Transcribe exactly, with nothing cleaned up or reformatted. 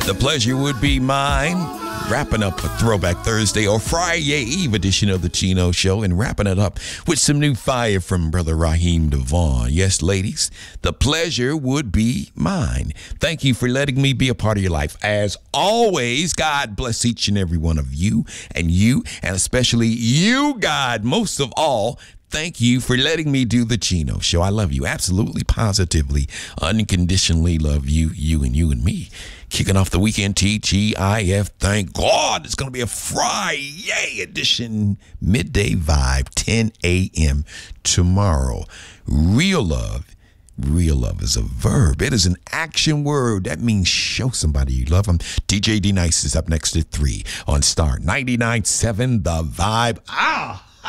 The pleasure would be mine. Wrapping up a Throwback Thursday or Friday Eve edition of the Chino Show and wrapping it up with some new fire from Brother Raheem DeVaughn. Yes, ladies, the pleasure would be mine. Thank you for letting me be a part of your life. As always, God bless each and every one of you and you, and especially you, God, most of all. Thank you for letting me do the Chino Show. I love you. Absolutely, positively, unconditionally love you, you and you and me. Kicking off the weekend, T G I F. Thank God it's going to be a Friday edition, midday vibe, ten a.m. tomorrow. Real love. Real love is a verb. It is an action word. That means show somebody you love them. D J D Nice is up next at three on Star ninety-nine point seven, The Vibe. Ah!